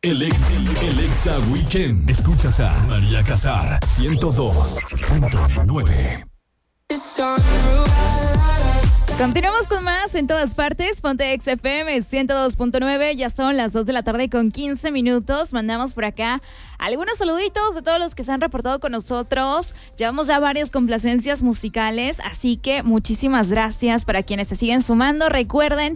El Exa Weekend. Escuchas a María Casar, 102.9. Continuamos con más en todas partes. Ponte XFM 102.9. Ya son las 2 de la tarde con 15 minutos. Mandamos por acá algunos saluditos de todos los que se han reportado con nosotros. Llevamos ya varias complacencias musicales, así que muchísimas gracias para quienes se siguen sumando. Recuerden,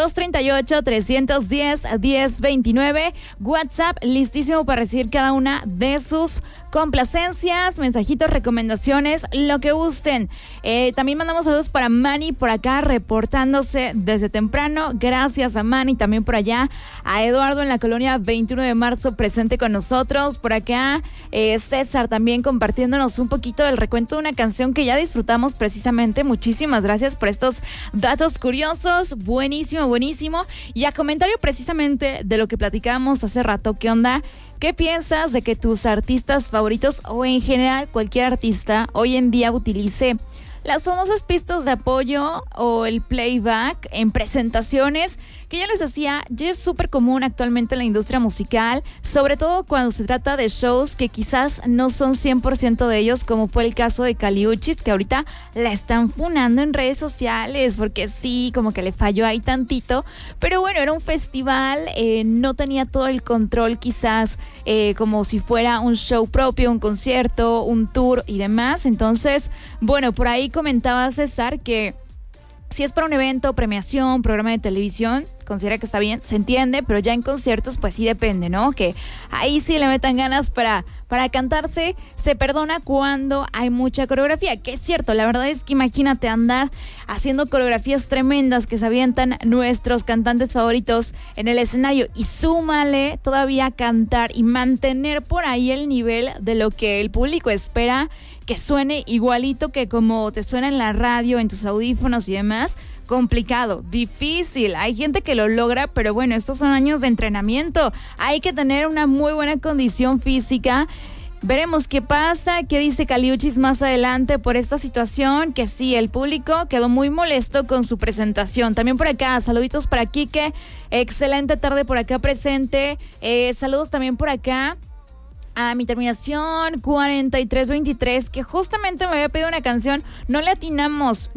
238-310-1029. WhatsApp listísimo para recibir cada una de sus complacencias, mensajitos, recomendaciones, lo que gusten. También mandamos saludos para Manny por acá reportándose desde temprano. Gracias a Manny, también por allá a Eduardo en la colonia 21 de marzo presente con nosotros. Por acá César también compartiéndonos un poquito del recuento de una canción que ya disfrutamos precisamente. Muchísimas gracias por estos datos curiosos. Buenísimo, buenísimo. Y a comentario precisamente de lo que platicábamos hace rato, ¿qué onda? ¿Qué piensas de que tus artistas favoritos o en general cualquier artista hoy en día utilice las famosas pistas de apoyo o el playback en presentaciones? Que ya les decía, ya es súper común actualmente en la industria musical, sobre todo cuando se trata de shows que quizás no son 100% de ellos, como fue el caso de Kali Uchis, que ahorita la están funando en redes sociales, porque sí, como que le falló ahí tantito, pero bueno, era un festival, no tenía todo el control quizás como si fuera un show propio, un concierto, un tour y demás. Entonces, bueno, por ahí comentaba César que si es para un evento, premiación, programa de televisión, considera que está bien, se entiende, pero ya en conciertos pues sí depende, ¿no? Que ahí sí le metan ganas para cantarse, se perdona cuando hay mucha coreografía, que es cierto, la verdad es que imagínate andar haciendo coreografías tremendas que se avientan nuestros cantantes favoritos en el escenario y súmale todavía cantar y mantener por ahí el nivel de lo que el público espera que suene igualito que como te suena en la radio, en tus audífonos y demás. Complicado, difícil. Hay gente que lo logra, pero bueno, estos son años de entrenamiento. Hay que tener una muy buena condición física. Veremos qué pasa, qué dice Kali Uchis más adelante por esta situación, que sí, el público quedó muy molesto con su presentación. También por acá, saluditos para Quique, excelente tarde por acá presente. Saludos también por acá a mi terminación 4323, que justamente me había pedido una canción. No le atinamos.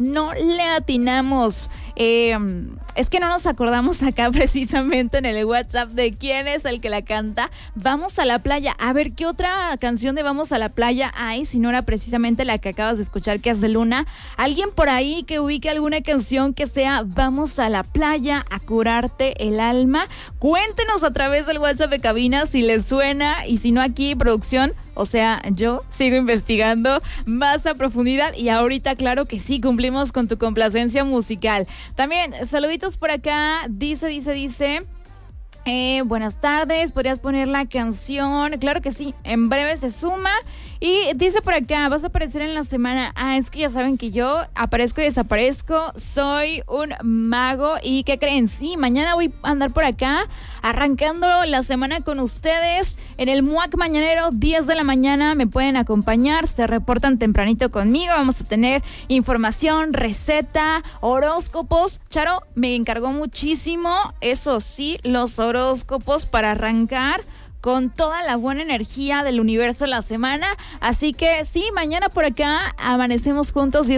Es que no nos acordamos acá precisamente en el WhatsApp de quién es el que la canta. Vamos a la playa. A ver, ¿qué otra canción de Vamos a la playa hay? Si no era precisamente la que acabas de escuchar, que es de Luna. ¿Alguien por ahí que ubique alguna canción que sea Vamos a la playa a curarte el alma? Cuéntenos a través del WhatsApp de cabina si les suena, y si no, aquí producción, o sea, yo sigo investigando más a profundidad y ahorita claro que sí cumplimos con tu complacencia musical. También saluditos por acá, dice buenas tardes, ¿podrías poner la canción? Claro que sí, en breve se suma. Y dice por acá, vas a aparecer en la semana. Es que ya saben que yo aparezco y desaparezco, soy un mago. ¿Y qué creen? Sí, mañana voy a andar por acá, arrancando la semana con ustedes en el MUAC Mañanero, 10 de la mañana, me pueden acompañar, se reportan tempranito conmigo, vamos a tener información, receta, horóscopos. Charo me encargó muchísimo, eso sí, los horóscopos para arrancar con toda la buena energía del universo la semana. Así que sí, mañana por acá amanecemos juntos.